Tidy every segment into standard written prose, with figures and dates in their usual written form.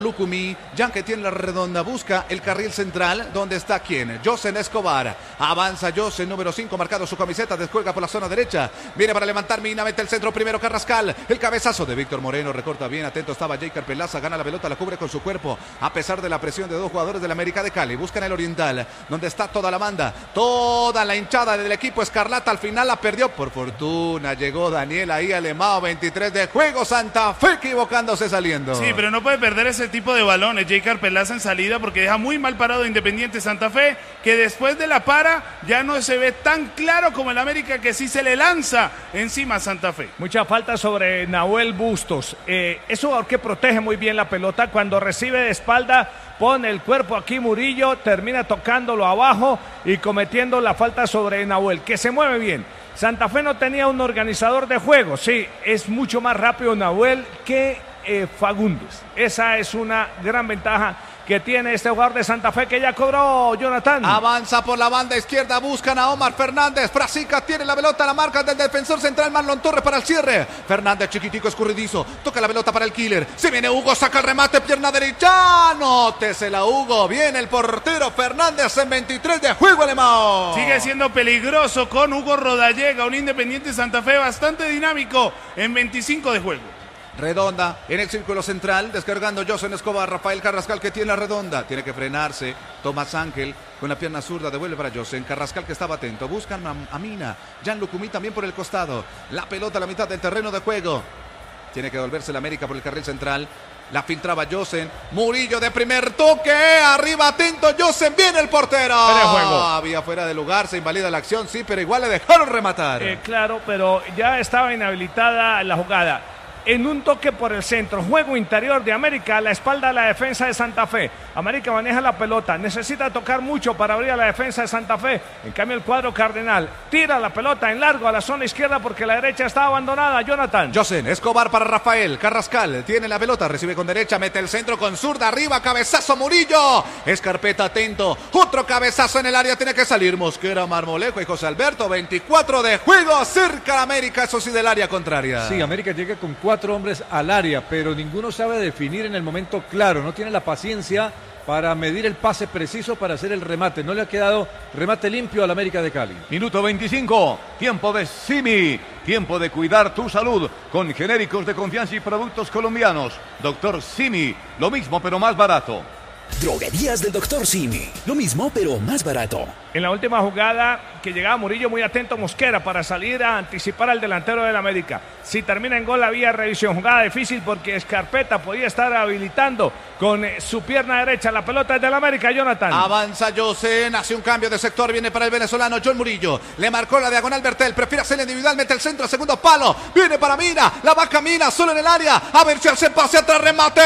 Lucumí, Jan que tiene la redonda, busca el carril central, donde está quién, Josen Escobar, avanza Josen, número 5, marcado su camiseta, descuelga por la zona derecha, viene para levantar Mina, mete el centro primero Carrascal, el cabezazo de Víctor Moreno, recorta bien, atento estaba Jaker Pelaza, gana la pelota, la cubre con su cuerpo, a pesar de la presión de dos jugadores del América de Cali, buscan el Oriental, donde está toda la banda, toda la hinchada del equipo Escarlata, al final la perdió, por fortuna llegó Daniel ahí Alemao, 23 de juego, Santa Fe equivocándose saliendo. Sí, pero no puede perder ese tipo de balones, Jaker Pelaza en salida, porque deja muy mal parado Independiente Santa Fe, que después de la para ya no se ve tan claro como el América, que sí se le lanza encima a Santa Fe. Mucha falta sobre Nahuel Bustos, es un jugador que protege muy bien la pelota, cuando recibe de espalda pone el cuerpo aquí Murillo, termina tocándolo abajo y cometiendo la falta sobre Nahuel, que se mueve bien. Santa Fe no tenía un organizador de juego, sí, es mucho más rápido Nahuel que Fagundes. Esa es una gran ventaja que tiene este jugador de Santa Fe, que ya cobró Jonathan. Avanza por la banda izquierda, buscan a Omar Fernández, Frasica tiene la pelota, la marca del defensor central Marlon Torres para el cierre. Fernández chiquitico, escurridizo, toca la pelota para el killer, se viene Hugo, saca el remate, pierna derecha, nótesela Hugo, viene el portero Fernández en 23 de juego alemán. Sigue siendo peligroso con Hugo Rodallega, un Independiente Santa Fe bastante dinámico en 25 de juego. Redonda en el círculo central, descargando Josen Escobar, Rafael Carrascal que tiene la redonda, tiene que frenarse, Tomás Ángel con la pierna zurda, devuelve para Josen, Carrascal que estaba atento, buscan a Mina, Jan Lucumí también por el costado, la pelota a la mitad del terreno de juego, tiene que devolverse la América por el carril central, la filtraba Josen, Murillo de primer toque, arriba atento Josen, viene el portero, había fuera de lugar, se invalida la acción, sí, pero igual le dejaron rematar. Claro, pero ya estaba inhabilitada la jugada. En un toque por el centro, juego interior de América, a la espalda de la defensa de Santa Fe. América maneja la pelota, necesita tocar mucho para abrir a la defensa de Santa Fe. En cambio el cuadro cardenal tira la pelota en largo a la zona izquierda porque la derecha está abandonada. Jonathan. Josen Escobar para Rafael Carrascal, tiene la pelota, recibe con derecha, mete el centro con zurda, arriba, cabezazo Murillo. Escarpeta atento, otro cabezazo en el área, tiene que salir Mosquera, Marmolejo y José Alberto. 24 de juego, cerca a América, eso sí del área contraria. Sí, América llega con 4 hombres al área, pero ninguno sabe definir en el momento claro, no tiene la paciencia para medir el pase preciso para hacer el remate, no le ha quedado remate limpio al América de Cali. Minuto 25, tiempo de Simi, tiempo de cuidar tu salud con genéricos de confianza y productos colombianos. Doctor Simi, lo mismo pero más barato. Droguerías del Dr. Simi, lo mismo pero más barato. En la última jugada que llegaba Murillo, muy atento Mosquera para salir a anticipar al delantero del América. Si termina en gol había revisión, jugada difícil porque Escarpeta podía estar habilitando con su pierna derecha la pelota del América. Jonathan. Avanza Josen, hace un cambio de sector, viene para el venezolano John Murillo, le marcó la diagonal Bertel, prefiere hacer individual, mete el centro, segundo palo, viene para Mina, la va Mina, solo en el área, a ver si hace pase atrás, remate,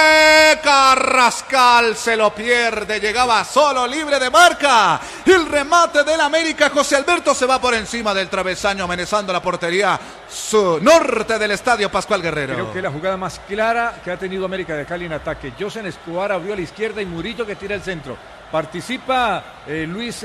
Carrascal se lo pierde, llegaba solo, libre de marca, el remate del América, José Alberto se va por encima del travesaño, amenazando la portería norte del estadio Pascual Guerrero. Creo que la jugada más clara que ha tenido América de Cali en ataque. Josen Escobar abrió a la izquierda y Murillo que tira el centro. Participa Luis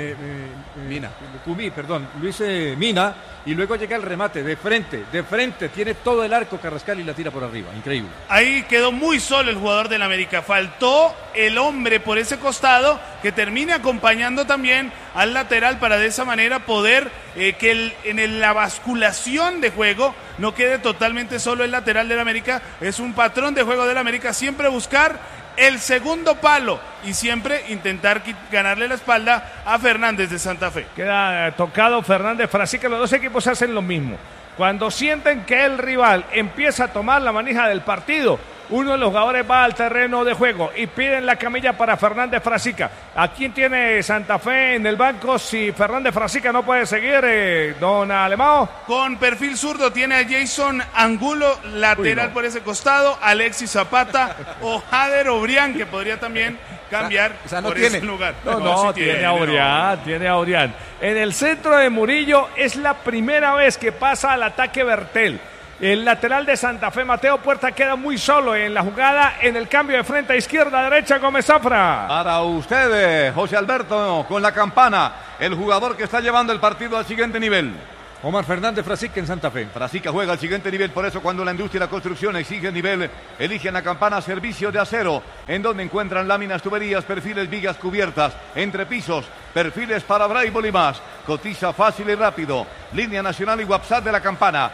Mina y luego llega el remate de frente, tiene todo el arco Carrascal y la tira por arriba, increíble. Ahí quedó muy solo el jugador del América, faltó el hombre por ese costado que termine acompañando también al lateral para de esa manera poder que en la basculación de juego no quede totalmente solo el lateral del América. Es un patrón de juego del América, siempre buscar el segundo palo y siempre intentar ganarle la espalda a Fernández de Santa Fe. Queda tocado Fernández Frasica, los dos equipos hacen lo mismo. Cuando sienten que el rival empieza a tomar la manija del partido, uno de los jugadores va al terreno de juego y piden la camilla para Fernández Frasica. ¿A quién tiene Santa Fe en el banco si Fernández Frasica no puede seguir, don Alemao? Con perfil zurdo tiene a Jason Angulo, lateral por ese costado, Alexis Zapata o Jader Obrián, que podría también cambiar por ese lugar. No, tiene a Obrián. En el centro de Murillo es la primera vez que pasa al ataque Bertel. El lateral de Santa Fe, Mateo Puerta, queda muy solo en la jugada, en el cambio de frente a izquierda, derecha, Gómez Zafra. Para usted, José Alberto, con la campana, el jugador que está llevando el partido al siguiente nivel. Omar Fernández Frasica en Santa Fe. Frasica juega al siguiente nivel, por eso cuando la industria y la construcción exige nivel, eligen a Campana Servicio de Acero, en donde encuentran láminas, tuberías, perfiles, vigas cubiertas, entrepisos, perfiles para Braille y más. Cotiza fácil y rápido. Línea nacional y WhatsApp de la Campana,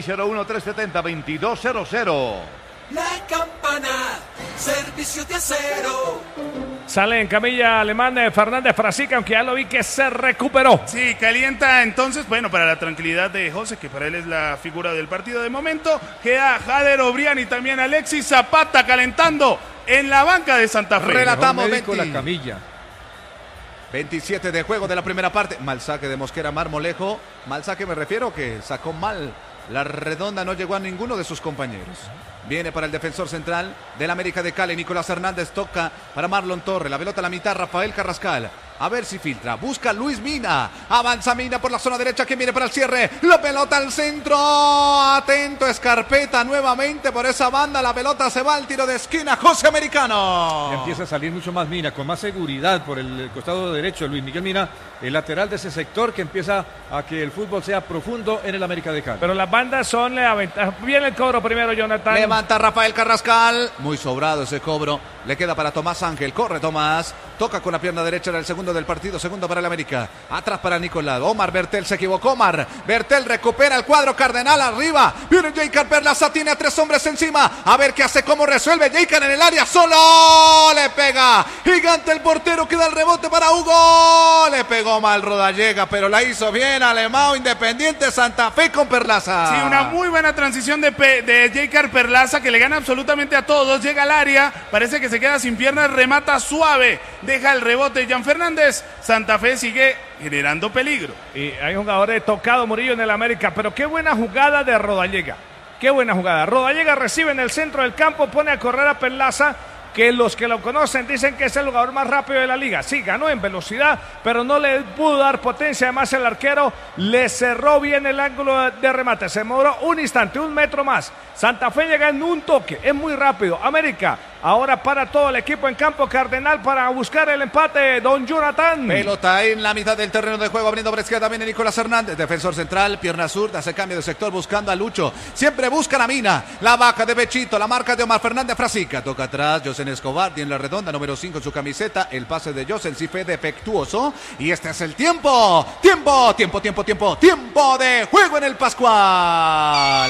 601-370-2200. La Campana, Servicio de Acero. Sale en camilla alemán Fernández Frasica, aunque ya lo vi que se recuperó. Sí, calienta entonces, bueno, para la tranquilidad de José, que para él es la figura del partido de momento, queda Jader Obrián y también Alexis Zapata calentando en la banca de Santa Fe. Relatamos la camilla. 27 de juego de la primera parte. Mal saque de Mosquera Marmolejo. Mal saque me refiero que sacó mal. La redonda no llegó a ninguno de sus compañeros. Viene para el defensor central del América de Cali, Nicolás Hernández, toca para Marlon Torres, la pelota a la mitad, Rafael Carrascal. A ver si filtra, busca Luis Mina, avanza Mina por la zona derecha, que viene para el cierre, la pelota al centro, atento Escarpeta nuevamente por esa banda, la pelota se va al tiro de esquina, José Americano. Y empieza a salir mucho más Mina, con más seguridad por el costado derecho, Luis Miguel Mina, el lateral de ese sector que empieza a que el fútbol sea profundo en el América de Cali. Pero las bandas son la ventaja. Viene el cobro primero, Jonathan. Levanta Rafael Carrascal, muy sobrado ese cobro, le queda para Tomás Ángel, corre Tomás, toca con la pierna derecha en el segundo del partido, segundo para el América, atrás para Nicolás, Omar Bertel se equivocó, Omar Bertel recupera el cuadro cardenal, arriba, viene Jeicar Perlaza, tiene a 3 hombres encima, a ver qué hace, cómo resuelve, Jeicar en el área, solo, le pega, gigante el portero, queda el rebote para Hugo, le pegó mal Rodallega, pero la hizo bien, Alemão, Independiente Santa Fe con Perlaza. Sí, una muy buena transición de Jeicar Perlaza, que le gana absolutamente a todos, llega al área, parece que se queda sin piernas, remata suave, deja el rebote Jan Fernández, Santa Fe sigue generando peligro. Y hay jugadores tocado Murillo en el América, pero qué buena jugada de Rodallega, qué buena jugada. Rodallega recibe en el centro del campo, pone a correr a Perlaza, que los que lo conocen dicen que es el jugador más rápido de la liga. Sí, ganó en velocidad, pero no le pudo dar potencia. Además, el arquero le cerró bien el ángulo de remate. Se demoró un instante, 1 metro más. Santa Fe llega en un toque, es muy rápido. América, ahora para todo el equipo en campo, Cardenal para buscar el empate, don Jonathan. Pelota en la mitad del terreno de juego, abriendo Brescia también Nicolás Hernández, defensor central, pierna zurda, hace cambio de sector buscando a Lucho. Siempre busca la Mina, la vaca de Bechito, la marca de Omar Fernández Frasica. Toca atrás, Josen Escobar, tiene la redonda, número 5 en su camiseta. El pase de Josen sí fue defectuoso. Y este es el tiempo. Tiempo de juego en el Pascual.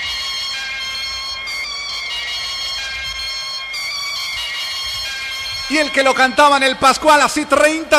Y el que lo cantaba en el Pascual, así 30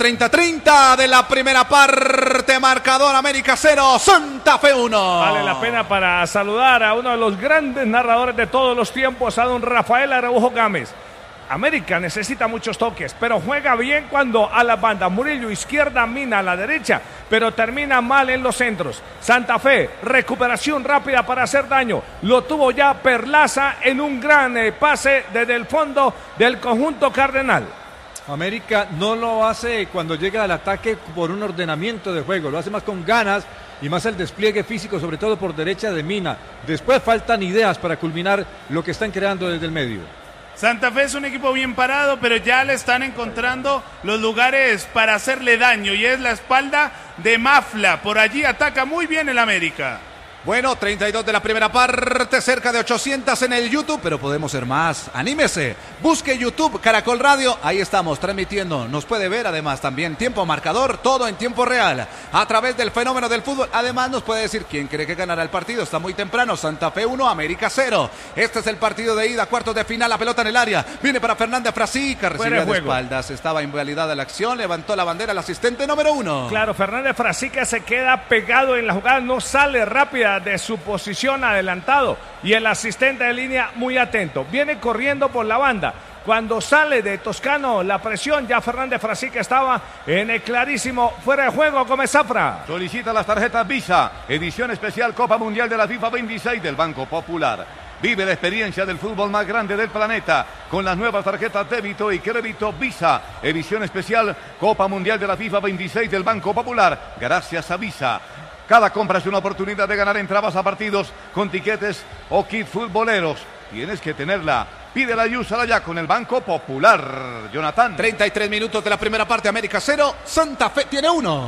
de la primera parte, marcador América 0, Santa Fe 1. Vale la pena para saludar a uno de los grandes narradores de todos los tiempos, a don Rafael Araujo Gámez. América necesita muchos toques, pero juega bien cuando a la banda. Murillo izquierda, Mina a la derecha, pero termina mal en los centros. Santa Fe, recuperación rápida para hacer daño. Lo tuvo ya Perlaza en un gran pase desde el fondo del conjunto cardenal. América no lo hace cuando llega al ataque por un ordenamiento de juego, lo hace más con ganas y más el despliegue físico, sobre todo por derecha de Mina. Después faltan ideas para culminar lo que están creando desde el medio. Santa Fe es un equipo bien parado, pero ya le están encontrando los lugares para hacerle daño, y es la espalda de Mafla. Por allí ataca muy bien el América. Bueno, 32 de la primera parte, cerca de 800 en el YouTube, pero podemos ser más. Anímese, busque YouTube, Caracol Radio, ahí estamos transmitiendo. Nos puede ver además también tiempo marcador, todo en tiempo real, a través del fenómeno del fútbol. Además nos puede decir quién cree que ganará el partido. Está muy temprano, Santa Fe 1, América 0. Este es el partido de ida, cuartos de final, la pelota en el área. Viene para Fernández Frasica, recibe de espaldas, estaba invalidada la acción, levantó la bandera el asistente número 1. Claro, Fernández Frasica se queda pegado en la jugada, no sale rápida de su posición adelantado, y el asistente de línea muy atento, viene corriendo por la banda. Cuando sale de Toscano la presión, ya Fernández Frasica estaba en el clarísimo fuera de juego. Gómez Zafra solicita las tarjetas Visa, edición especial Copa Mundial de la FIFA 26 del Banco Popular. Vive la experiencia del fútbol más grande del planeta con las nuevas tarjetas débito y crédito Visa, edición especial Copa Mundial de la FIFA 26 del Banco Popular, gracias a Visa. Cada compra es una oportunidad de ganar entradas a partidos con tiquetes o kit futboleros. Tienes que tenerla. Pídela y úsala ya con el Banco Popular. Jonathan. 33 minutos de la primera parte, América 0, Santa Fe tiene 1.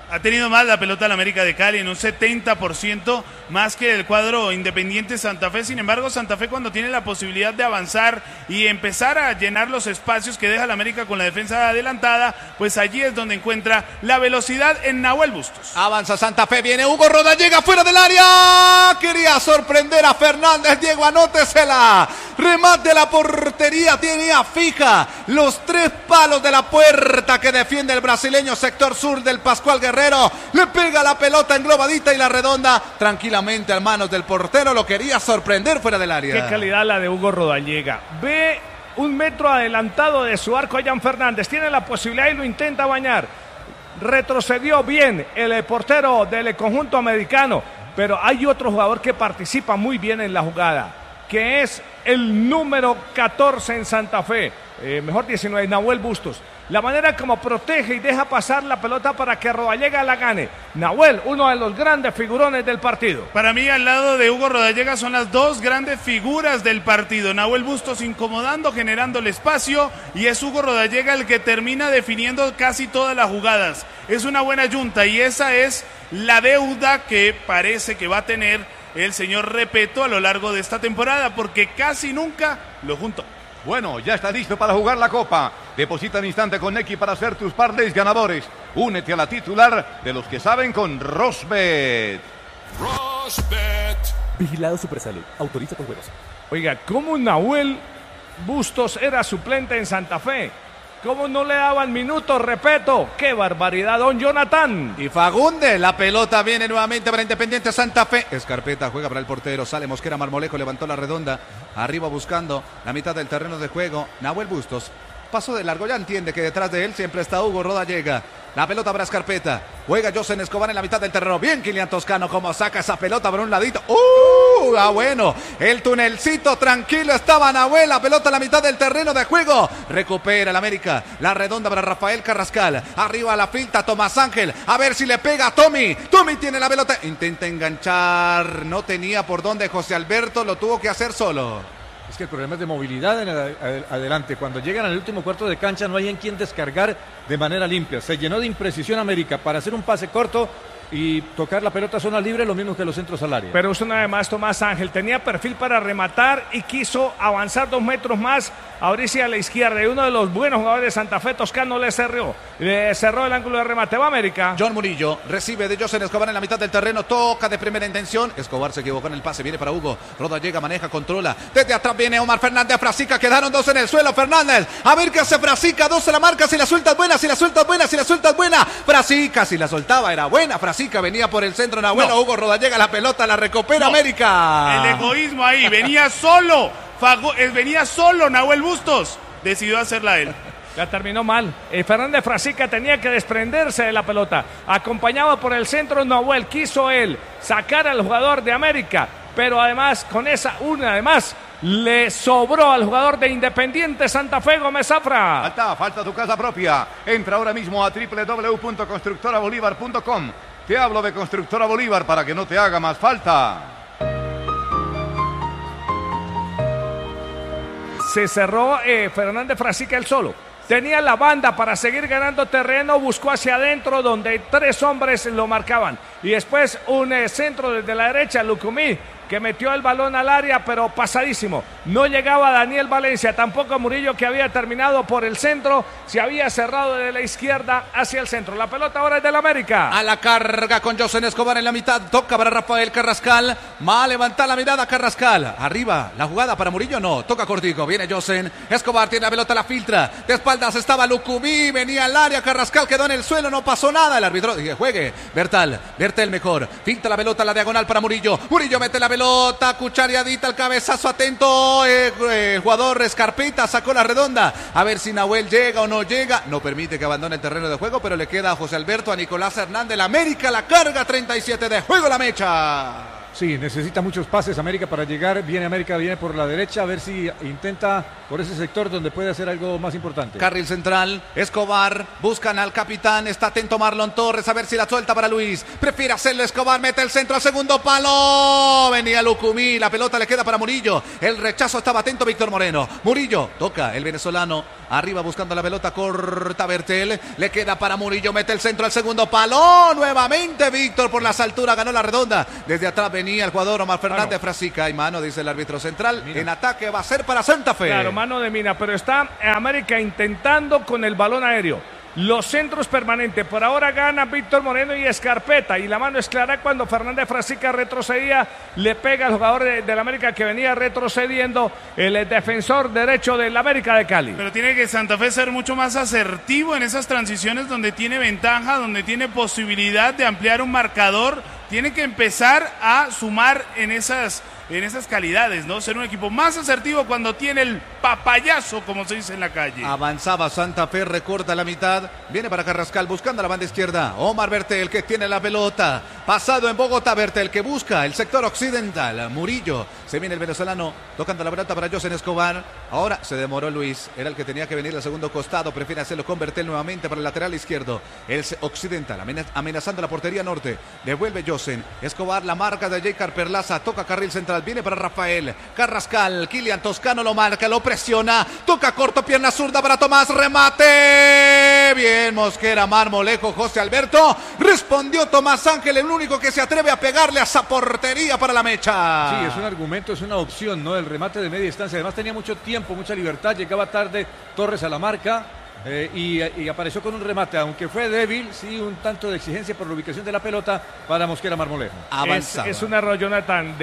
Ha tenido más la pelota la América de Cali en un 70% más que el cuadro Independiente Santa Fe. Sin embargo, Santa Fe, cuando tiene la posibilidad de avanzar y empezar a llenar los espacios que deja la América con la defensa adelantada, pues allí es donde encuentra la velocidad en Nahuel Bustos. Avanza Santa Fe, viene Hugo Rodallega fuera del área. Quería sorprender a Fernández. Diego, anótesela. Remate de la portería, tenía fija los 3 palos de la puerta que defiende el brasileño, sector sur del Pascual Guerrero. Le pega la pelota englobadita y la redonda tranquilamente a manos del portero. Lo quería sorprender fuera del área. Qué calidad la de Hugo Rodallega. Ve 1 metro adelantado de su arco a Jan Fernández. Tiene la posibilidad y lo intenta bañar. Retrocedió bien el portero del conjunto americano. Pero hay otro jugador que participa muy bien en la jugada, que es el número 14 en Santa Fe, mejor 19, Nahuel Bustos. La manera como protege y deja pasar la pelota para que Rodallega la gane. Nahuel, uno de los grandes figurones del partido. Para mí, al lado de Hugo Rodallega, son las 2 grandes figuras del partido. Nahuel Bustos incomodando, generando el espacio, y es Hugo Rodallega el que termina definiendo casi todas las jugadas. Es una buena yunta y esa es la deuda que parece que va a tener el señor Repeto a lo largo de esta temporada, porque casi nunca lo juntó. Bueno, ya está listo para jugar la Copa. Deposita al instante con Nequi para hacer tus parlays ganadores. Únete a la titular de los que saben con Rosbet. Vigilado Supersalud. Autoriza con juegos. Oiga, ¿cómo Nahuel Bustos era suplente en Santa Fe? ¿Cómo no le daban minutos? Repeto, qué barbaridad, don Jonathan. Y Fagunde, la pelota viene nuevamente para Independiente Santa Fe. Escarpeta juega para el portero, sale Mosquera, Marmolejo levantó la redonda, arriba buscando la mitad del terreno de juego. Nahuel Bustos pasó de largo, ya entiende que detrás de él siempre está Hugo Rodallega. La pelota para Escarpeta, juega Josen Escobar en la mitad del terreno. Bien Kilian Toscano, como saca esa pelota por un ladito. Bueno, el tunelcito tranquilo estaba Nahuel, la pelota a la mitad del terreno de juego. Recupera el América, la redonda para Rafael Carrascal. Arriba la filta Tomás Ángel, a ver si le pega a Tommy. Tommy tiene la pelota, intenta enganchar, no tenía por dónde José Alberto, lo tuvo que hacer solo. Es que el problema es de movilidad en adelante. Cuando llegan al último cuarto de cancha no hay en quien descargar de manera limpia. Se llenó de imprecisión América para hacer un pase corto y tocar la pelota a zona libre, lo mismo que los centros al área. Pero usted además, Tomás Ángel, tenía perfil para rematar y quiso avanzar 2 metros más, abrirse a la izquierda. Y uno de los buenos jugadores de Santa Fe, Toscano, le cerró el ángulo de remate. Va América. John Murillo recibe de Josen Escobar en la mitad del terreno, toca de primera intención. Escobar se equivocó en el pase, viene para Hugo. Rodallega, maneja, controla. Desde atrás viene Omar Fernández, Frasica, quedaron 2 en el suelo. Fernández, a ver qué hace Frasica, 2 se la marca, si la suelta es buena, si la suelta es buena, si la suelta es buena. Frasica, si la soltaba era buena. Frasica venía por el centro, Nahuel, no. Hugo Rodallega, la pelota la recupera América. El egoísmo ahí, venía solo. Venía solo Nahuel Bustos, decidió hacerla él. La terminó mal. Fernández Frasica tenía que desprenderse de la pelota. Acompañado por el centro, Nahuel quiso él sacar al jugador de América, pero además con esa además le sobró al jugador de Independiente Santa Fe, Gómez Zafra. Falta tu casa propia. Entra ahora mismo a www.constructorabolívar.com. Te hablo de Constructora Bolívar para que no te haga más falta. Se cerró Fernández Frasica él solo. Tenía la banda para seguir ganando terreno, buscó hacia adentro donde 3 hombres lo marcaban. Y después un centro desde la derecha, Lucumí, que metió el balón al área, pero pasadísimo. No llegaba Daniel Valencia, tampoco Murillo, que había terminado por el centro. Se había cerrado de la izquierda hacia el centro. La pelota ahora es del América. A la carga con Josen Escobar en la mitad. Toca para Rafael Carrascal. Va a levantar la mirada Carrascal. Arriba, la jugada para Murillo, no. Toca cortico, viene Josen Escobar, tiene la pelota, la filtra. De espaldas estaba Lucumí, venía al área. Carrascal quedó en el suelo, no pasó nada. El árbitro dije, juegue. Bertel mejor. Filtra la pelota, la diagonal para Murillo. Murillo mete la pelota, cuchareadita, el cabezazo atento, jugador Escarpeta sacó la redonda, a ver si Nahuel llega o no llega, no permite que abandone el terreno de juego, pero le queda a José Alberto, a Nicolás Hernández, la América la carga, 37 de juego la mecha. Sí, necesita muchos pases América para llegar, viene América, viene por la derecha, a ver si intenta por ese sector donde puede hacer algo más importante. Carril central, Escobar, buscan al capitán, está atento Marlon Torres, a ver si la suelta para Luis, prefiere hacerlo Escobar, mete el centro al segundo palo, venía Lucumí, la pelota le queda para Murillo, el rechazo estaba atento Víctor Moreno, Murillo, toca el venezolano, arriba buscando la pelota, corta Bertel, le queda para Murillo, mete el centro al segundo palo, nuevamente Víctor por las alturas, ganó la redonda, desde atrás venía el jugador Omar Fernández Frasica, y mano, dice el árbitro central, en ataque va a ser para Santa Fe. Claro, mano de Mina, pero está América intentando con el balón aéreo. Los centros permanentes, por ahora gana Víctor Moreno y Escarpeta, y la mano es clara cuando Fernández Frasica retrocedía, le pega al jugador del América que venía retrocediendo, el defensor derecho del América de Cali. Pero tiene que Santa Fe ser mucho más asertivo en esas transiciones donde tiene ventaja, donde tiene posibilidad de ampliar un marcador, tiene que empezar a sumar en esas calidades, ¿no? Ser un equipo más asertivo cuando tiene el papayazo, como se dice en la calle. Avanzaba Santa Fe, recorta la mitad, viene para Carrascal buscando la banda izquierda, Omar Bertel que tiene la pelota, pasado en Bogotá, Bertel que busca el sector occidental, Murillo, se viene el venezolano, tocando la pelota para José Escobar, ahora se demoró Luis, era el que tenía que venir al segundo costado, prefiere hacerlo con Bertel nuevamente para el lateral izquierdo, el occidental, amenazando la portería norte, devuelve José Escobar, la marca de J. Perlaza, toca carril central, viene para Rafael Carrascal, Kilian Toscano lo marca, lo presiona, toca corto, pierna zurda para Tomás, remate, bien Mosquera, Marmolejo, José Alberto, respondió Tomás Ángel, el único que se atreve a pegarle a esa portería para la mecha. Sí, es un argumento, es una opción, ¿no? El remate de media distancia, además tenía mucho tiempo, mucha libertad, llegaba tarde Torres a la marca. Y apareció con un remate, aunque fue débil, sí, un tanto de exigencia por la ubicación de la pelota para Mosquera Marmolejo. Es un error, Jonathan,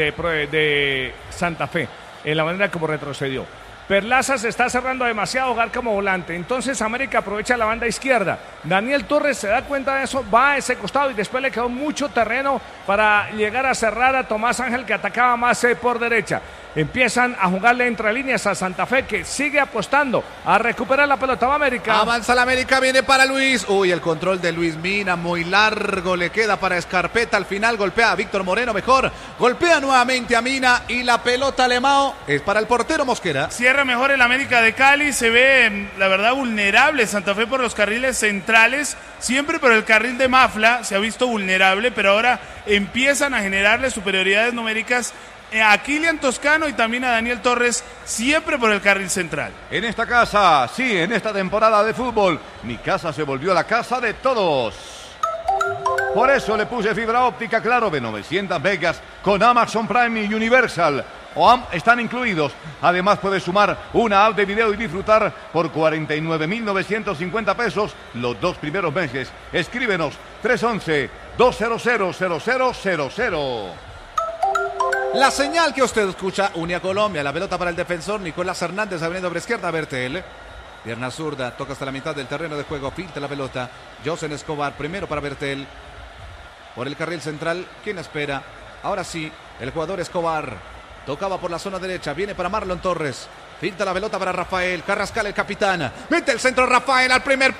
de Santa Fe, en la manera como retrocedió. Perlaza se está cerrando demasiado hogar como volante, entonces América aprovecha la banda izquierda. Daniel Torres se da cuenta de eso, va a ese costado y después le quedó mucho terreno para llegar a cerrar a Tomás Ángel que atacaba más por derecha. Empiezan a jugarle entre líneas a Santa Fe que sigue apostando a recuperar la pelota. Va América. Avanza la América, viene para Luis. Uy, el control de Luis Mina, muy largo, le queda para Escarpeta. Al final golpea a Víctor Moreno mejor. Golpea nuevamente a Mina y la pelota Alemão es para el portero Mosquera. Cierra mejor el América de Cali, se ve la verdad vulnerable Santa Fe por los carriles centrales. Siempre por el carril de Mafla se ha visto vulnerable, pero ahora empiezan a generarle superioridades numéricas a Kilian Toscano y también a Daniel Torres, siempre por el carril central. En esta casa, sí, en esta temporada de fútbol, mi casa se volvió la casa de todos. Por eso le puse fibra óptica Claro de 900 megas con Amazon Prime y Universal. OAM están incluidos. Además puedes sumar una app de video y disfrutar por 49.950 pesos los 2 primeros meses. Escríbenos 311-200-0000. La señal que usted escucha, une a Colombia, la pelota para el defensor Nicolás Hernández abriendo por izquierda, Bertel. Pierna zurda, toca hasta la mitad del terreno de juego, filtra la pelota. José Escobar, primero para Bertel. Por el carril central, ¿quién espera? Ahora sí, el jugador Escobar. Tocaba por la zona derecha, viene para Marlon Torres. Filtra la pelota para Rafael Carrascal, el capitán. Mete el centro Rafael al primer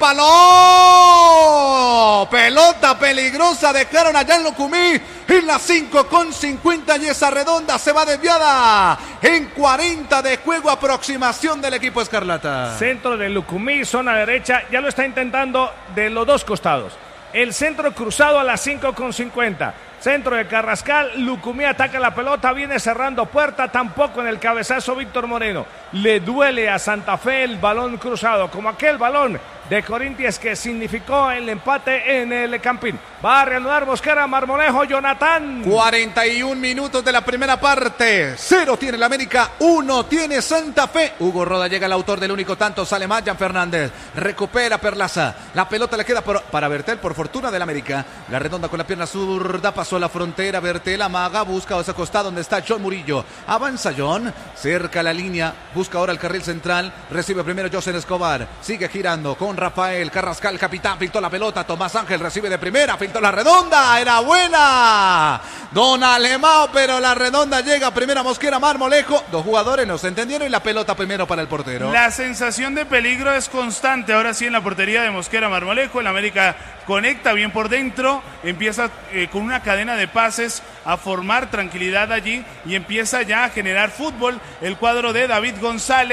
palo. Pelota peligrosa, dejaron allá en Lucumí. En la 5:50 y esa redonda se va desviada. En 40 de juego, aproximación del equipo Escarlata. Centro de Lucumí, zona derecha, ya lo está intentando de los dos costados. El centro cruzado a la 5:50. Centro de Carrascal, Lucumí ataca la pelota, viene cerrando puerta, tampoco en el cabezazo Víctor Moreno. Le duele a Santa Fe el balón cruzado, como aquel balón de Corinthians que significó el empate en el Campín. Va a reanudar Mosquera, Marmolejo, Jonathan. 41 minutos de la primera parte. 0 tiene el América, 1 tiene Santa Fe. Hugo Roda llega el autor del único tanto, sale más Jan Fernández. Recupera Perlaza. La pelota le queda para Bertel, por fortuna del América. La redonda con la pierna zurda, pasó a la frontera. Bertel amaga, busca ese costado donde está John Murillo. Avanza John, cerca la línea, busca ahora el carril central. Recibe primero José Escobar. Sigue girando con Rafael Carrascal, capitán, filtró la pelota. Tomás Ángel recibe de primera, filtró la redonda, era buena. Don Alemão, pero la redonda llega primero a Mosquera, Marmolejo. Dos jugadores no se entendieron y la pelota primero para el portero. La sensación de peligro es constante. Ahora sí en la portería de Mosquera, Marmolejo. El América conecta bien por dentro, empieza con una cadena de pases a formar tranquilidad allí y empieza ya a generar fútbol. El cuadro de David González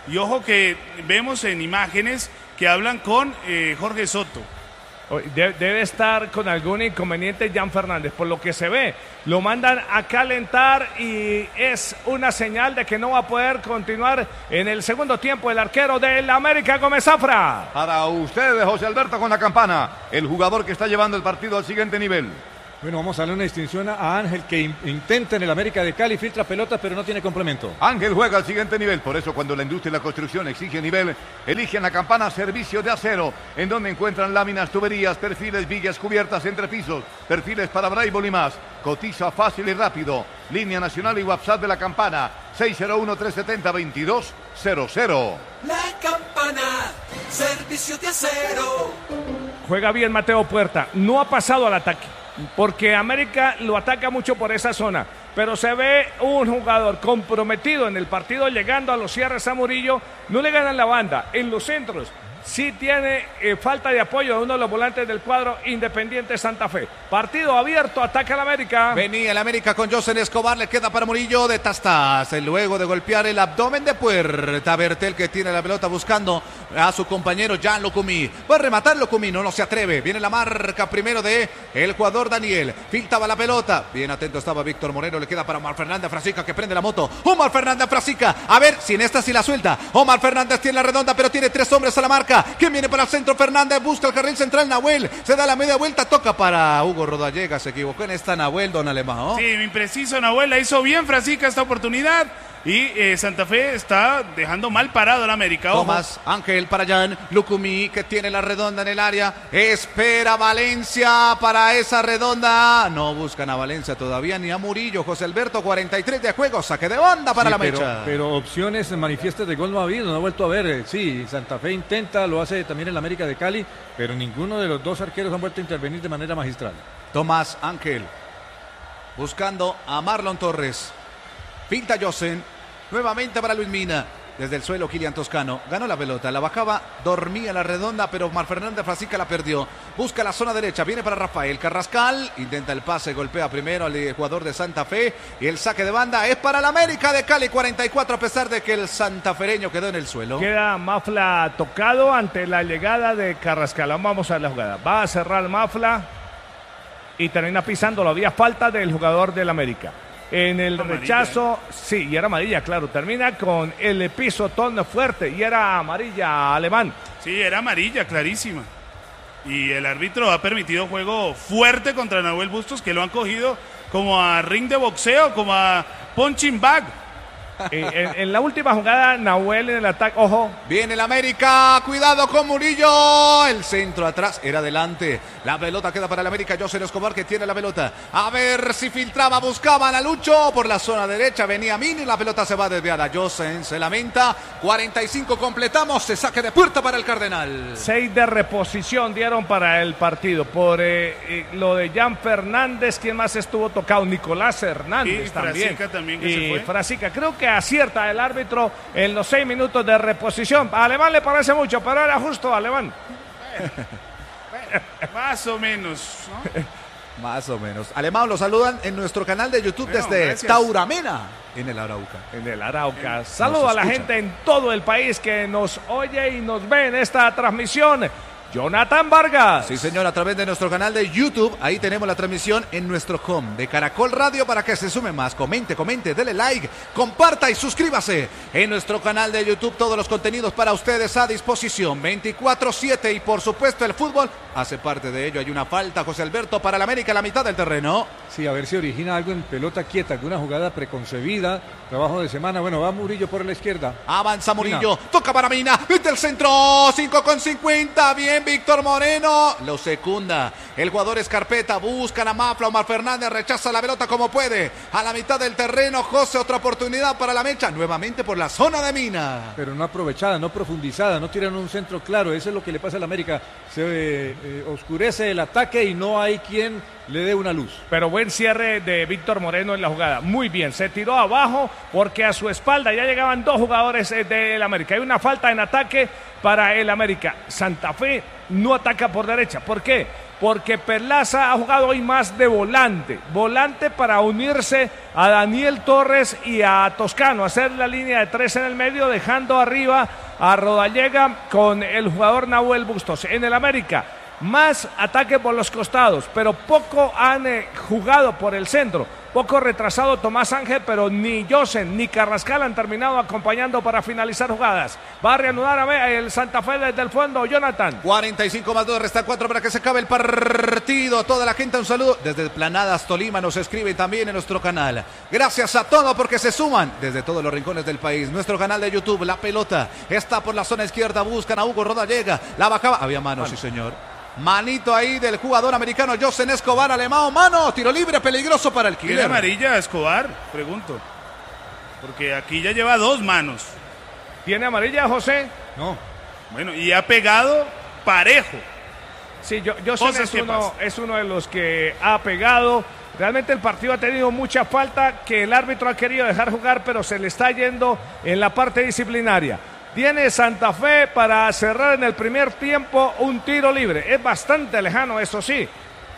Y ojo que vemos en imágenes que hablan con Jorge Soto. Debe estar con algún inconveniente Jan Fernández, por lo que se ve. Lo mandan a calentar y es una señal de que no va a poder continuar en el segundo tiempo el arquero del América, Gómez Zafra. Para ustedes, José Alberto, con la campana, el jugador que está llevando el partido al siguiente nivel. Bueno, vamos a darle una distinción a Ángel, que intenta en el América de Cali, filtra pelotas, pero no tiene complemento. Ángel juega al siguiente nivel, por eso cuando la industria y la construcción exige nivel, eligen la campana Servicio de Acero, en donde encuentran láminas, tuberías, perfiles, vigas, cubiertas, entrepisos, perfiles para Braille y más. Cotiza fácil y rápido. Línea nacional y WhatsApp de la campana, 601-370-2200. La campana, Servicio de Acero. Juega bien Mateo Puerta, no ha pasado al ataque, porque América lo ataca mucho por esa zona, pero se ve un jugador comprometido en el partido, llegando a los cierres a Murillo. No le ganan la banda en los centros. Sí tiene falta de apoyo de uno de los volantes del cuadro Independiente Santa Fe. Partido abierto, ataca el América. Venía el América con Josen Escobar, le queda para Murillo de Tastas. Luego de golpear el abdomen de Puerta, Bertel, que tiene la pelota buscando a su compañero Jan Locumí. Va a rematar Locumí, no se atreve. Viene la marca primero de el jugador Daniel. Filtraba la pelota. Bien atento estaba Víctor Moreno, le queda para Omar Fernández Frasica, que prende la moto. Omar Fernández Frasica, a ver si en esta sí la suelta. Omar Fernández tiene la redonda, pero tiene 3 hombres a la marca. ¿Quién viene para el centro? Fernández busca el carril central, Nahuel. Se da la media vuelta, toca para Hugo Rodallega. Se equivocó en esta Nahuel, don Alemán, ¿no? Sí, impreciso Nahuel, la hizo bien Frasica esta oportunidad. Y Santa Fe está dejando mal parado al América. Ojo. Tomás Ángel para Jan Lucumí, que tiene la redonda en el área. Espera Valencia para esa redonda. No buscan a Valencia todavía ni a Murillo. José Alberto, 43 de juego. Saque de banda para la mecha. Pero opciones manifiestas de gol no ha habido, no ha vuelto a ver. Sí, Santa Fe intenta, lo hace también el América de Cali, pero ninguno de los dos arqueros han vuelto a intervenir de manera magistral. Tomás Ángel buscando a Marlon Torres. Pinta Josen. Nuevamente para Luis Mina. Desde el suelo Kilian Toscano. Ganó la pelota. La bajaba. Dormía la redonda. Pero Omar Fernández Frasica la perdió. Busca la zona derecha. Viene para Rafael Carrascal. Intenta el pase. Golpea primero al jugador de Santa Fe. Y el saque de banda es para el América de Cali. 44 a pesar de que el santafereño quedó en el suelo. Queda Mafla tocado ante la llegada de Carrascal. Vamos a ver la jugada. Va a cerrar Mafla. Y termina pisándolo. Había falta del jugador del América. En el rechazo, sí, y era amarilla, claro. Termina con el pisotón fuerte y era amarilla Alemán. Sí, era amarilla, clarísima. Y el árbitro ha permitido juego fuerte contra Nahuel Bustos, que lo han cogido como a ring de boxeo, como a punching bag. En la última jugada, Nahuel en el ataque, ojo. Viene el América, cuidado con Murillo. El centro atrás, era adelante. La pelota queda para el América, Josen Escobar, que tiene la pelota. A ver si filtraba, buscaban a Lucho por la zona derecha. Venía Mini, la pelota se va desviada. Josen se lamenta. 45 completamos, se saque de puerta para el Cardenal. 6 de reposición dieron para el partido. Por lo de Jan Fernández, ¿quién más estuvo tocado? Nicolás Hernández también. Frasica también que se fue. Frasica, creo que acierta el árbitro en los 6 minutos de reposición. A Alemán le parece mucho, pero era justo, Alemán. Más o menos, ¿no? Más o menos. Alemán, lo saludan en nuestro canal de YouTube desde Tauramena, en el Arauca. En el Arauca. Saludo a la gente en todo el país que nos oye y nos ve en esta transmisión. Jonathan Vargas. Sí, señor, a través de nuestro canal de YouTube. Ahí tenemos la transmisión en nuestro home de Caracol Radio para que se sume más. Comente, dele like, comparta y suscríbase. En nuestro canal de YouTube todos los contenidos para ustedes a disposición 24/7 y por supuesto el fútbol hace parte de ello. Hay una falta, José Alberto, para el América en la mitad del terreno. Sí, a ver si origina algo en pelota quieta, alguna jugada preconcebida, trabajo de semana. Bueno, va Murillo por la izquierda. Avanza Murillo, toca para Mina, mete el centro, 5:50, bien Víctor Moreno, lo secunda el jugador Escarpeta, buscan a Mafla, Omar Fernández rechaza la pelota como puede, a la mitad del terreno, José, otra oportunidad para la mecha, nuevamente por la zona de Mina. Pero no aprovechada, no profundizada, no tiran un centro claro, eso es lo que le pasa al América, se oscurece el ataque y no hay quien le dé una luz. Pero buen cierre de Víctor Moreno en la jugada. Muy bien, se tiró abajo porque a su espalda ya llegaban 2 jugadores del América. Hay una falta en ataque para el América. Santa Fe no ataca por derecha. ¿Por qué? Porque Perlaza ha jugado hoy más de volante. Volante para unirse a Daniel Torres y a Toscano. Hacer la línea de 3 en el medio, dejando arriba a Rodallega con el jugador Nahuel Bustos. En el América, más ataque por los costados, pero poco han jugado por el centro. Poco retrasado Tomás Ángel, pero ni Josen ni Carrascal han terminado acompañando para finalizar jugadas. Va a reanudar el Santa Fe desde el fondo, Jonathan. 45 más 2, resta 4 para que se acabe el partido. Toda la gente, un saludo desde Planadas, Tolima, nos escribe también en nuestro canal. Gracias a todos porque se suman desde todos los rincones del país. Nuestro canal de YouTube, La Pelota, está por la zona izquierda, buscan a Hugo Rodallega, la bajaba, había mano, sí señor. Manito ahí del jugador americano Josen Escobar, alemán, mano, tiro libre, peligroso para el ¿Tiene killer. amarilla Escobar? Pregunto. Porque aquí ya lleva 2 manos. ¿Tiene amarilla, José? No. Bueno, y ha pegado parejo. Sí, Josen es uno de los que ha pegado. Realmente el partido ha tenido mucha falta que el árbitro ha querido dejar jugar, pero se le está yendo en la parte disciplinaria. Tiene Santa Fe para cerrar en el primer tiempo un tiro libre. Es bastante lejano, eso sí.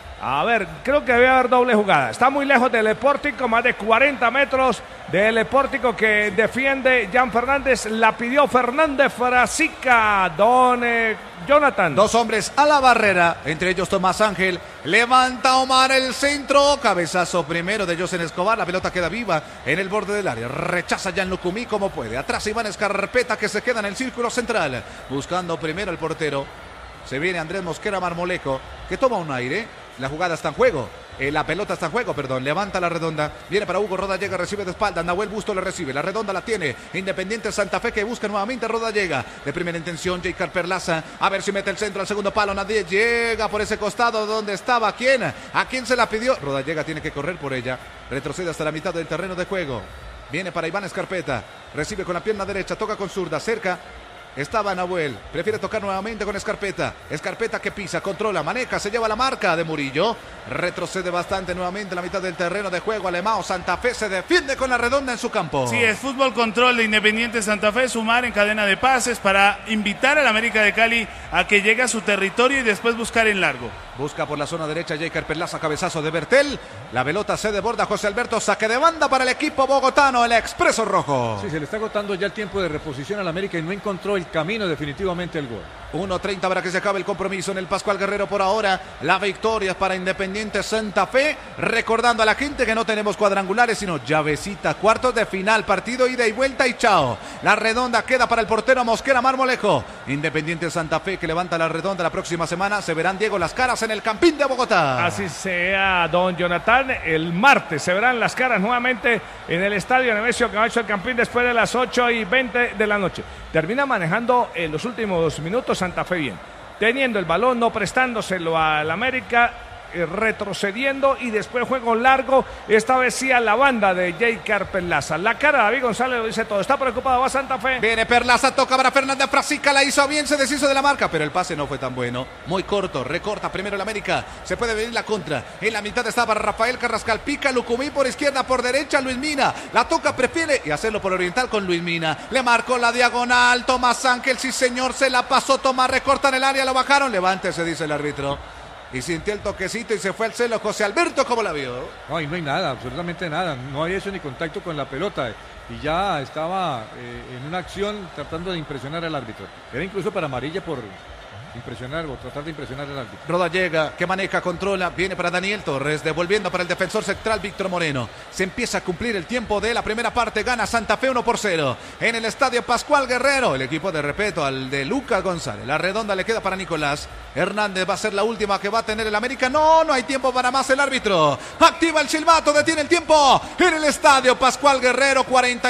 A ver, creo que debe haber doble jugada. Está muy lejos del Pórtico, más de 40 metros del Pórtico que defiende Jan Fernández. La pidió Fernández Frasica, don Jonathan. 2 hombres a la barrera, entre ellos Tomás Ángel. Levanta Omar el centro. Cabezazo primero de Josen Escobar. La pelota queda viva en el borde del área. Rechaza Jan Lucumí como puede. Atrás Iván Escarpeta que se queda en el círculo central. Buscando primero el portero. Se viene Andrés Mosquera Marmolejo que toma un aire. La jugada está en juego. La pelota está en juego, perdón. Levanta la redonda. Viene para Hugo Rodallega, recibe de espalda. Nahuel Busto le recibe. La redonda la tiene. Independiente Santa Fe que busca nuevamente a Rodallega. De primera intención, J. Perlaza. A ver si mete el centro al segundo palo. Nadie llega por ese costado donde estaba. ¿Quién? ¿A quién se la pidió? Rodallega tiene que correr por ella. Retrocede hasta la mitad del terreno de juego. Viene para Iván Escarpeta. Recibe con la pierna derecha. Toca con zurda. Cerca. Estaba Nahuel, prefiere tocar nuevamente con Escarpeta. Escarpeta que pisa, controla, maneja, se lleva la marca de Murillo. Retrocede bastante nuevamente en la mitad del terreno de juego. Alemão, Santa Fe se defiende con la redonda en su campo. Sí, es fútbol control de Independiente Santa Fe. Sumar en cadena de pases para invitar al América de Cali a que llegue a su territorio y después buscar en largo. Busca por la zona derecha J. Perlaza, cabezazo de Bertel. La pelota se desborda José Alberto, saque de banda para el equipo bogotano, el Expreso Rojo. Sí, se le está agotando ya el tiempo de reposición al América y no encontró el camino definitivamente el gol. 1:30 para que se acabe el compromiso en el Pascual Guerrero por ahora. La victoria es para Independiente Santa Fe. Recordando a la gente que no tenemos cuadrangulares, sino llavecita, cuartos de final, partido ida y vuelta y chao. La redonda queda para el portero Mosquera Marmolejo. Independiente Santa Fe que levanta la redonda la próxima semana. Se verán, Diego, las caras en el Campín de Bogotá. Así sea, don Jonathan. El martes se verán las caras nuevamente en el estadio Nemesio Camacho del Campín después de las 8:20 de la noche. Termina manejando en los últimos minutos Santa Fe bien, teniendo el balón, no prestándoselo al América, retrocediendo y después juego largo, esta vez sí a la banda de J. Perlaza. La cara de David González lo dice todo, está preocupado, va Santa Fe. Viene Perlaza, toca para Fernández Frasica, la hizo bien, se deshizo de la marca, pero el pase no fue tan bueno, muy corto, recorta primero el América, se puede venir la contra, en la mitad estaba Rafael Carrascal, pica Lucumí por izquierda, por derecha Luis Mina, la toca, prefiere y hacerlo por oriental con Luis Mina, le marcó la diagonal, Tomás Ángel, sí señor, se la pasó, Tomás, recorta en el área, lo bajaron, levántese, dice el árbitro. Y sintió el toquecito y se fue al celo. José Alberto, ¿cómo la vio? No, y no hay nada, absolutamente nada. No hay eso ni contacto con la pelota. Y ya estaba en una acción tratando de impresionar al árbitro. Era incluso para amarilla por impresionar o tratar de impresionar al árbitro. Rodallega, que maneja, controla, viene para Daniel Torres, devolviendo para el defensor central Víctor Moreno. Se empieza a cumplir el tiempo de la primera parte, gana Santa Fe 1-0 en el estadio Pascual Guerrero. El equipo de respeto al de Lucas González. La redonda le queda para Nicolás Hernández, va a ser la última que va a tener el América. No hay tiempo para más. El árbitro activa el silbato, detiene el tiempo en el estadio Pascual Guerrero.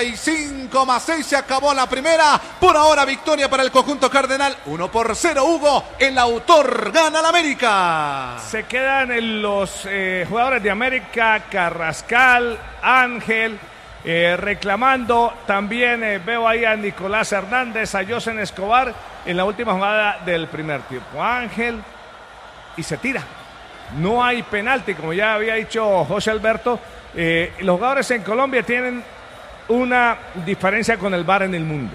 45+6, se acabó la primera. Por ahora victoria para el conjunto cardenal, 1-0. Hugo, el autor, gana la América. Se quedan los jugadores de América, Carrascal, Ángel, reclamando. También veo ahí a Nicolás Hernández, a Josen Escobar en la última jugada del primer tiempo. Ángel, y se tira. no hay penalti, como ya había dicho José Alberto. Los jugadores en Colombia tienen una diferencia con el VAR en el mundo.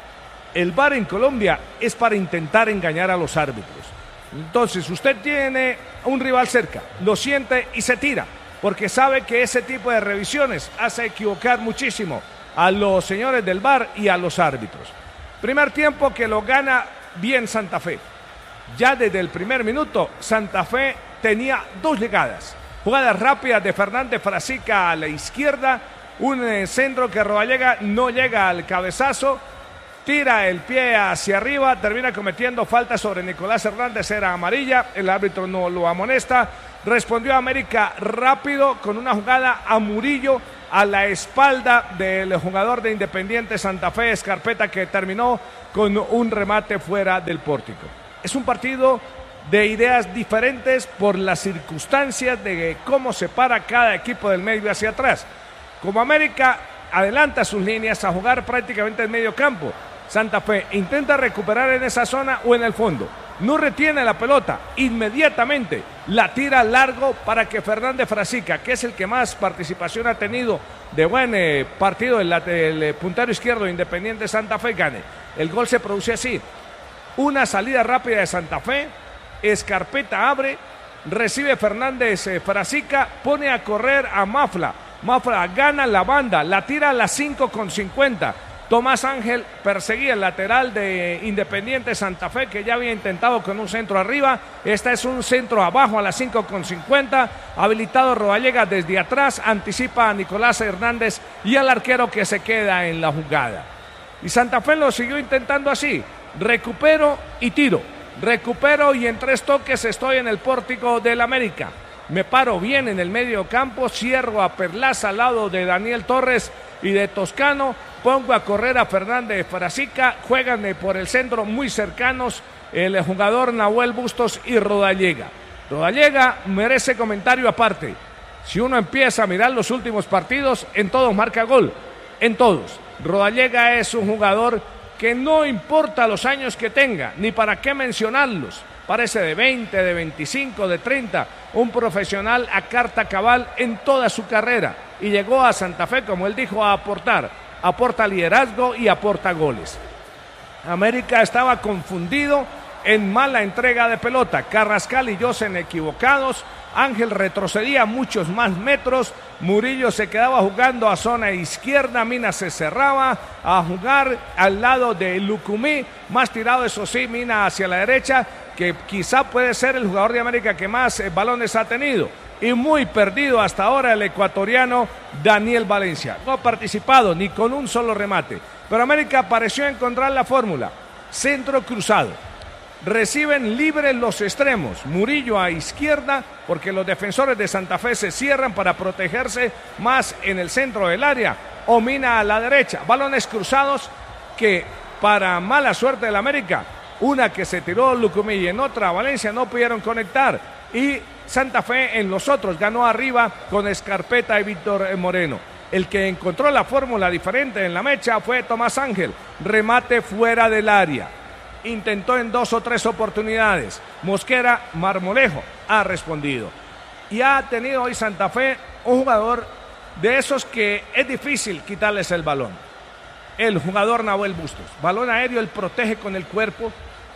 El VAR en Colombia es para intentar engañar a los árbitros. Entonces, usted tiene un rival cerca, lo siente y se tira, porque sabe que ese tipo de revisiones hace equivocar muchísimo a los señores del VAR y a los árbitros. Primer tiempo que lo gana bien Santa Fe. Ya desde el primer minuto, Santa Fe tenía dos llegadas. Jugadas rápidas de Fernández Frasica a la izquierda, un centro que Rodallega no llega al cabezazo, tira el pie hacia arriba, termina cometiendo falta sobre Nicolás Hernández, era amarilla, el árbitro no lo amonesta. Respondió América rápido con una jugada a Murillo a la espalda del jugador de Independiente Santa Fe, Escarpeta, que terminó con un remate fuera del pórtico. Es un partido de ideas diferentes por las circunstancias de cómo se para cada equipo del medio hacia atrás. Como América adelanta sus líneas a jugar prácticamente en medio campo, Santa Fe intenta recuperar en esa zona o en el fondo. No retiene la pelota, inmediatamente la tira largo para que Fernández Frasica, que es el que más participación ha tenido de buen partido, el puntero izquierdo de Independiente Santa Fe, gane. El gol se produce así: una salida rápida de Santa Fe, Escarpeta abre, recibe Fernández Frasica, pone a correr a Mafla gana la banda, la tira a las 5:50. Tomás Ángel perseguía el lateral de Independiente Santa Fe, que ya había intentado con un centro arriba. Esta es un centro abajo a las 5:50. Habilitado Rodallega desde atrás, anticipa a Nicolás Hernández y al arquero que se queda en la jugada. Y Santa Fe lo siguió intentando así: recupero y tiro. Recupero y en 3 toques estoy en el pórtico del América. Me paro bien en el medio campo, cierro a Perlaza al lado de Daniel Torres y de Toscano. Pongo a correr a Fernández Frasica, juegan por el centro muy cercanos el jugador Nahuel Bustos y Rodallega. Rodallega merece comentario aparte. Si uno empieza a mirar los últimos partidos, en todos marca gol, en todos. Rodallega es un jugador que no importa los años que tenga, ni para qué mencionarlos. Parece de 20, de 25, de 30, un profesional a carta cabal en toda su carrera. Y llegó a Santa Fe, como él dijo, a aportar. Aporta liderazgo y aporta goles. América estaba confundido en mala entrega de pelota. Carrascal y Yosen equivocados. Ángel retrocedía muchos más metros. Murillo se quedaba jugando a zona izquierda. Mina se cerraba a jugar al lado de Lucumí. Más tirado, eso sí, Mina hacia la derecha, que quizá puede ser el jugador de América que más balones ha tenido. Y muy perdido hasta ahora el ecuatoriano Daniel Valencia. No ha participado ni con un solo remate. Pero América pareció encontrar la fórmula. Centro cruzado. Reciben libres los extremos. Murillo a izquierda, porque los defensores de Santa Fe se cierran para protegerse más en el centro del área. Mina a la derecha. Balones cruzados que, para mala suerte del América, una que se tiró Lucumí y en otra Valencia, no pudieron conectar. Y Santa Fe en los otros ganó arriba con Escarpeta y Víctor Moreno. El que encontró la fórmula diferente en la mecha fue Tomás Ángel. Remate fuera del área. Intentó en 2 o 3 oportunidades. Mosquera, Marmolejo ha respondido. Y ha tenido hoy Santa Fe un jugador de esos que es difícil quitarles el balón. El jugador Nahuel Bustos. Balón aéreo, él protege con el cuerpo.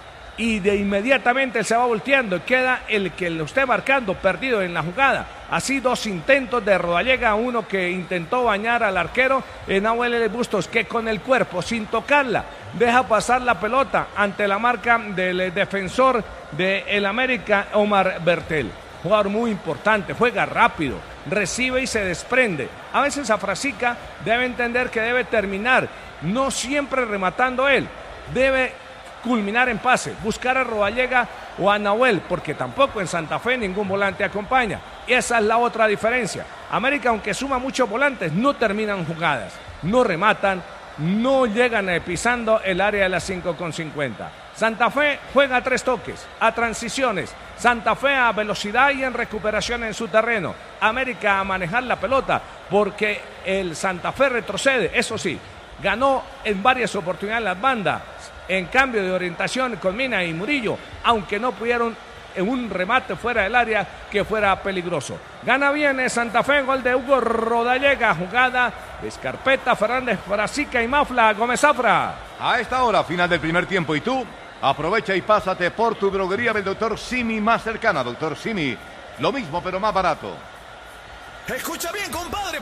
Y de inmediatamente él se va volteando y queda el que lo esté marcando perdido en la jugada. Así 2 intentos de Rodallega, uno que intentó bañar al arquero, Nahuel Bustos, que con el cuerpo, sin tocarla, deja pasar la pelota ante la marca del defensor del América, Omar Bertel. Jugador muy importante, juega rápido, recibe y se desprende. A veces a Frasica debe entender que debe terminar, no siempre rematando él, debe culminar en pase, buscar a Rodallega o a Nahuel, porque tampoco en Santa Fe ningún volante acompaña. Y esa es la otra diferencia. América, aunque suma muchos volantes, no terminan jugadas, no rematan, no llegan pisando el área de las 5:50. Santa Fe juega a 3 toques, a transiciones. Santa Fe a velocidad y en recuperación en su terreno. América a manejar la pelota, porque el Santa Fe retrocede, eso sí, ganó en varias oportunidades las bandas en cambio de orientación con Mina y Murillo, aunque no pudieron en un remate fuera del área que fuera peligroso. Gana bien Santa Fe, gol de Hugo Rodallega, jugada de Escarpeta, Fernández, Frasica y Mafla. Gómez Zafra. A esta hora, final del primer tiempo, y tú aprovecha y pásate por tu droguería del Dr. Simi más cercana. Dr. Simi, lo mismo pero más barato. Escucha bien, compadre.